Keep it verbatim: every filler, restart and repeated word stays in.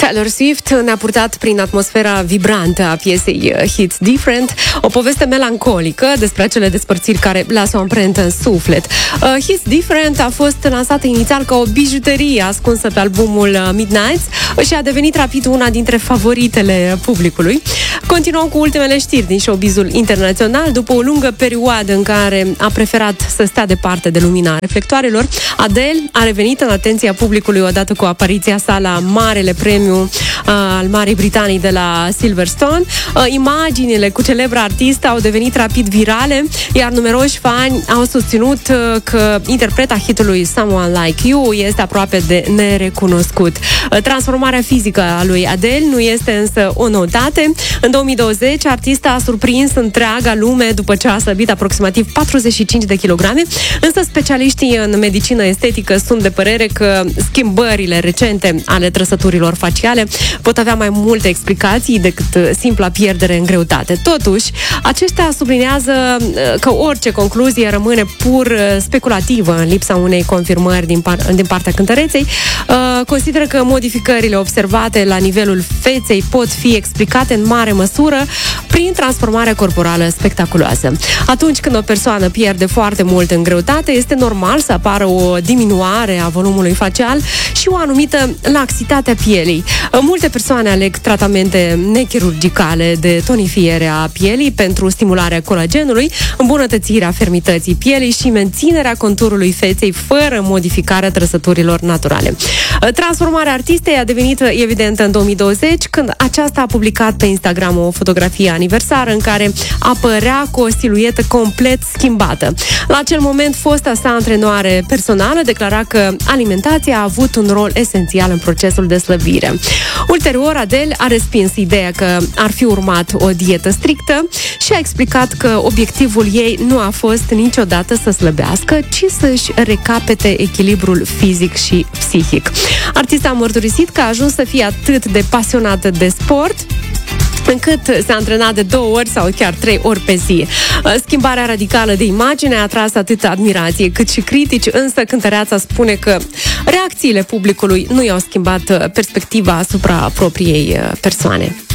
Taylor Swift ne-a purtat prin atmosfera vibrantă a piesei Hits Different, o poveste melancolică despre acele despărțiri care lasă o amprentă în suflet. Uh, Hits Different a fost lansată inițial ca o bijuterie ascunsă pe albumul Midnights și a devenit rapid una dintre favoritele publicului. Continuăm cu ultimele știri din showbizul internațional. După o lungă perioadă în care a preferat să stea departe de lumina reflectoarelor, Adele a revenit în atenția publicului odată cu apariția sa la Marele Premiu uh, al Marii Britanii de la Silverstone. Uh, imaginile cu celebra artistă au devenit rapid virale, iar numeroși fani au susținut uh, că interpreta hitului Someone Like You este aproape de nerecunoscut. Uh, transformarea fizică a lui Adele nu este însă o noutate. În două mii douăzeci, artista a surprins întreaga lume după ce a slăbit aproximativ patruzeci și cinci de kilograme, însă specialiștii în medicină estetică sunt de părere că schimbările recente ale trăsăturilor faciale pot avea mai multe explicații decât simpla pierdere în greutate. Totuși, aceștia sublinează că orice concluzie rămâne pur speculativă în lipsa unei confirmări din, par- din partea cântăreței. Consideră că modificările observate la nivelul feței pot fi explicate în mare măsură prin transformarea corporală spectaculoasă. Atunci când o persoană pierde foarte mult în greutate, este normal să apară o diminuare a volumului facial și o anumită laxitate a pielii. Multe persoane aleg tratamente nechirurgicale de tonifiere a pielii pentru stimularea colagenului, îmbunătățirea fermității pielii și menținerea conturului feței fără modificarea trăsăturilor naturale. Transformarea artistei a devenit evidentă în două mii douăzeci, când aceasta a publicat pe Instagram o fotografie aniversară în care apărea cu o siluetă complet schimbată. La acel moment, fosta sa antrenoare personală declara că alimentația a avut un rol esențial în procesul de slăbire. Ulterior, Adele a respins ideea că ar fi urmat o dietă strictă și a explicat că obiectivul ei nu a fost niciodată să slăbească, ci să-și recapete echilibrul fizic și psihic. Artista a mărturisit că a ajuns să fie atât de pasionată de sport încât se antrena de două ori sau chiar trei ori pe zi. Schimbarea radicală de imagine a atras atât admirație cât și critici, însă cântăreața spune că reacțiile publicului nu i-au schimbat perspectiva asupra propriei persoane.